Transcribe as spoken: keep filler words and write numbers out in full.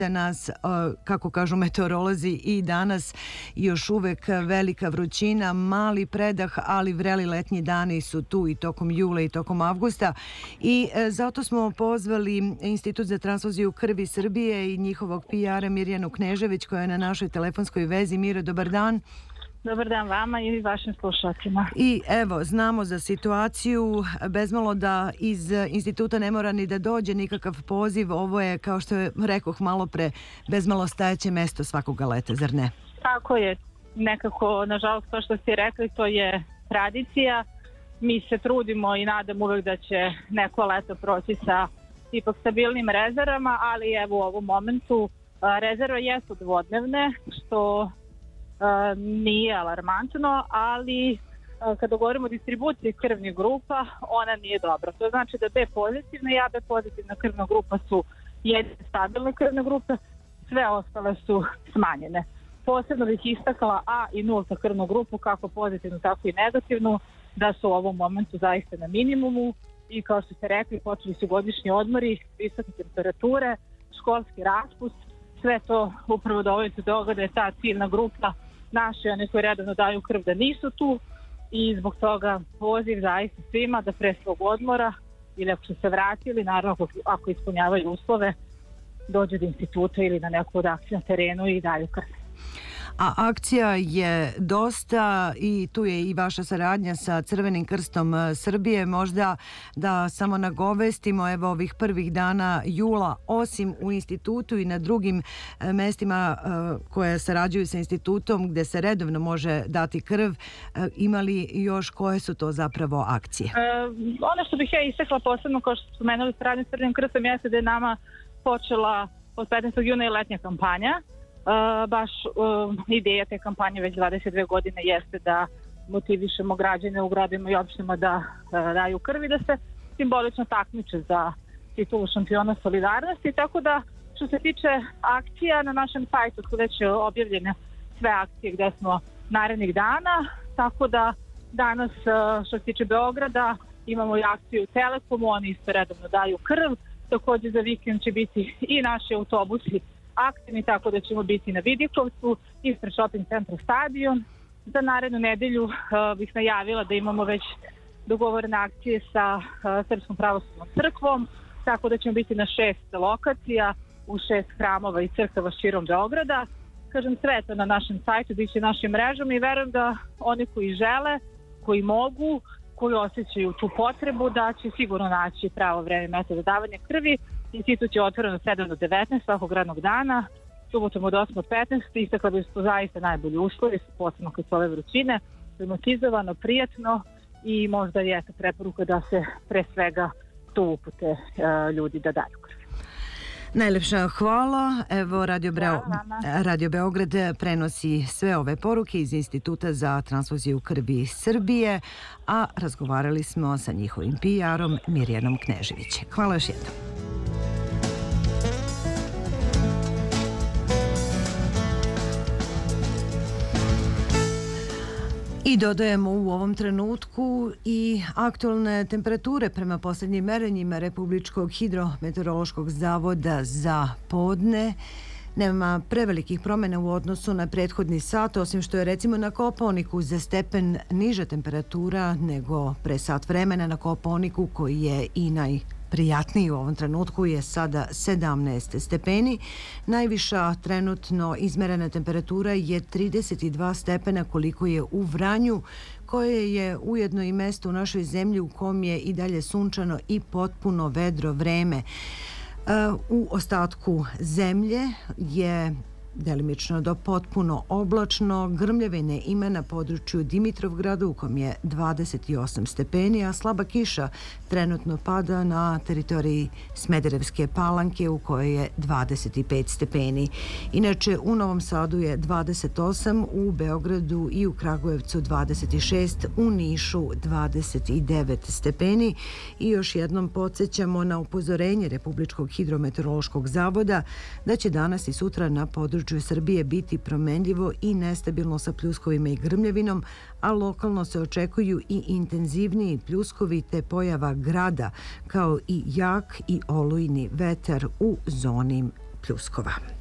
nas, kako kažu meteorolozi, i danas još uvek velika vrućina, mali predah, ali vreli letnji dani su tu i tokom jula i tokom avgusta. I zato smo pozvali Institut za transfuziju krvi Srbije i njihovog P R-a Mirjanu Knežević, koja je na našoj telefonskoj vezi. Miro, dobar dan. Dobar dan vama i vašim slušateljima. I evo, znamo za situaciju, bezmalo da iz instituta ne mora ni da dođe nikakav poziv. Ovo je, kao što je rekoh malo pre, bezmalo stajeće mesto svakoga leta, zar ne? Tako je. Nekako, nažalost, kao što ste rekli, to je tradicija. Mi se trudimo i nadam uvek da će neko leto proći sa ipak stabilnim rezervama, ali evo u ovom momentu rezerve jesu dvodnevne, što nije alarmantno, ali kada govorimo o distribuciji krvnih grupa, ona nije dobra. To znači da B pozitivna i A B pozitivna krvna grupa su jedine stabilne krvne grupe, sve ostale su smanjene. Posebno bih istakla A i nulta krvnu grupu, kako pozitivnu, tako i negativnu, da su u ovom momentu zaista na minimumu i kao što ste rekli, počeli su godišnji odmori, visoke temperature, školski raspust, sve to upravo dovodi do toga da je ta ciljna grupa naši, oni koji redovno daju krv, da nisu tu, i zbog toga poziv zaista svima da pre svog odmora ili ako su se vratili, naravno ako, ako ispunjavaju uslove, dođu do instituta ili na neku od akcija na terenu i daju krv. A akcija je dosta i tu je i vaša saradnja sa Crvenim krstom Srbije. Možda da samo nagovestimo, evo ovih prvih dana jula, osim u institutu i na drugim mestima koje sarađuju sa institutom gde se redovno može dati krv, imali još koje su to zapravo akcije? E, ono što bih ja istakla posebno, kao što smo spomenuli, saradnja s Crvenim krstom, jeste da je nama počela od petnaestog juna i letnja kampanja. Uh, baš uh, ideja te kampanje već dvadeset dve godine jeste da motivišemo građane u gradovima i opštinama da uh, daju krv i da se simbolično takmiče za titulu šampiona solidarnosti, tako da što se tiče akcija na našem sajtu su već objavljene sve akcije gde smo narednih dana, tako da danas uh, što se tiče Beograda imamo i akciju u Telekomu, oni isto redovno daju krv, takođe za vikend će biti i naši autobusi aktivni, tako da ćemo biti na Vidikovcu ispred shopping centra Stadion. Za narednu nedelju uh, bih najavila da imamo već dogovorene akcije sa uh, Srpskom pravoslavnom crkvom, tako da ćemo biti na šest lokacija u šest hramova i crkava širom Beograda. Kažem, sve to na našem sajtu, bit će našim mrežama i verujem da oni koji žele, koji mogu, koji osjećaju tu potrebu, da će sigurno naći pravo vreme i mesto za davanje krvi. Institut je otvoren od sedam do devetnaest svakog radnog dana, subotom od osam do petnaest. Istakla bi su zaista najbolji uslovi, posebno kad su ove vrućine, klimatizovano, prijatno i možda je to preporuka da se pre svega tu upute uh, ljudi da daju krv. Najlepša hvala. Evo, Radio, Breo... Radio Beograd prenosi sve ove poruke iz Instituta za transfuziju krvi Srbije, a razgovarali smo sa njihovim P R-om Mirjanom Knežević. Hvala još jednom. I dodajemo u ovom trenutku i aktualne temperature prema posljednjim merenjima Republičkog hidrometeorološkog zavoda za podne. Nema prevelikih promjena u odnosu na prethodni sat, osim što je recimo na Kopaoniku za stepen niža temperatura nego pre sat vremena. Na Kopaoniku, koji je i najprijatniji u ovom trenutku, je sada sedamnaest stepeni. Najviša trenutno izmerena temperatura je trideset dva stepena, koliko je u Vranju, koje je ujedno i mesto u našoj zemlji u kom je i dalje sunčano i potpuno vedro vreme. U ostatku zemlje je delimično do potpuno oblačno. Grmljavine ima na području Dimitrovgrada u kom je dvadeset osam stepeni, a slaba kiša trenutno pada na teritoriji Smederevske Palanke u kojoj je dvadeset pet stepeni. Inače, u Novom Sadu je dvadeset osam, u Beogradu i u Kragujevcu dvadeset šest, u Nišu dvadeset devet stepeni. I još jednom podsjećamo na upozorenje Republičkog hidrometeorološkog zavoda da će danas i sutra na području Srbije biti promenljivo i nestabilno sa pljuskovima i grmljavinom, a lokalno se očekuju i intenzivniji pljuskovi te pojava grada, kao i jak i olujni vetar u zoni pljuskova.